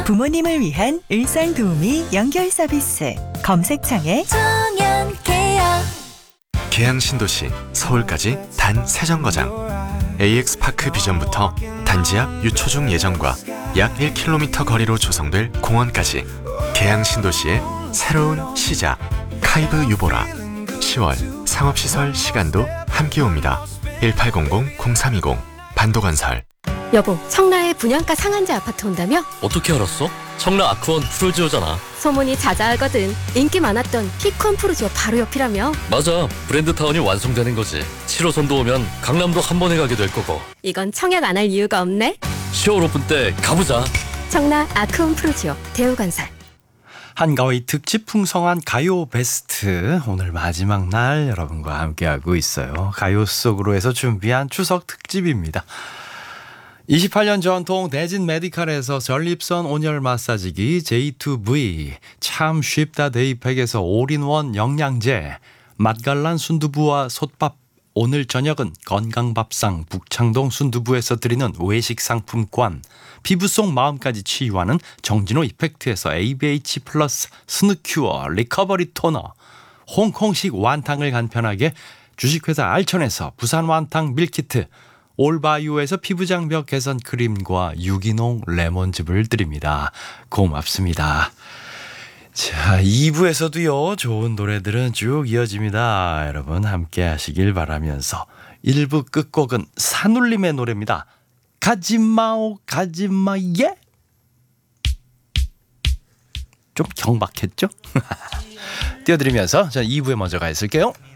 부모님을 위한 일상도우미 연결 서비스. 검색창에 청년케어. 계양신도시 서울까지 단 3정거장. AX파크 비전부터 단지 앞 유초중 예정과 약 1km 거리로 조성될 공원까지 계양신도시의 새로운 시작. 카이브 유보라. 10월 상업시설 시간도 함께 옵니다. 1800-0320 반도건설. 여보, 청라에 분양가 상한제 아파트 온다며? 어떻게 알았어? 청라 아크원 프로지오잖아. 소문이 자자하거든. 인기 많았던 피콘 프로지오 바로 옆이라며? 맞아, 브랜드타운이 완성되는 거지. 7호선도 오면 강남도 한 번에 가게 될 거고. 이건 청약 안 할 이유가 없네. 10월 오픈 때 가보자. 청라 아크원 프로지오 대우건설. 한가위 특집 풍성한 가요 베스트, 오늘 마지막 날 여러분과 함께하고 있어요. 가요 속으로 해서 준비한 추석 특집입니다. 28년 전통 대진 메디칼에서 전립선 온열 마사지기 J2V, 참 쉽다 데이팩에서 올인원 영양제, 맛깔난 순두부와 솥밥, 오늘 저녁은 건강밥상 북창동 순두부에서 드리는 외식 상품권, 피부 속 마음까지 치유하는 정진호 이펙트에서 ABH 플러스 스누큐어 리커버리 토너, 홍콩식 완탕을 간편하게 주식회사 알천에서 부산 완탕 밀키트, 올바이오에서 피부장벽 개선 크림과 유기농 레몬즙을 드립니다. 고맙습니다. 자, 2부에서도요 좋은 노래들은 쭉 이어집니다. 여러분 함께 하시길 바라면서 1부 끝곡은 산울림의 노래입니다. 가지마오 가지마. 예? 좀 경박했죠? 띄워드리면서 저는 2부에 먼저 가 있을게요.